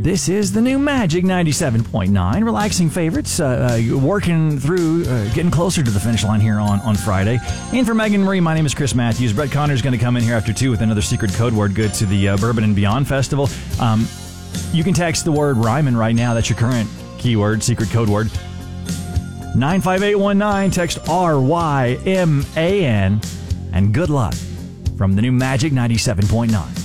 This is the new Magic 97.9. Relaxing favorites, working through, getting closer to the finish line here on Friday. And for Megan Marie, my name is Chris Matthews. Brett Connor's going to come in here after 2 with another secret code word good to the Bourbon and Beyond Festival. You can text the word Ryman right now. That's your current keyword, secret code word. 95819, text RYMAN. And good luck from the new Magic 97.9.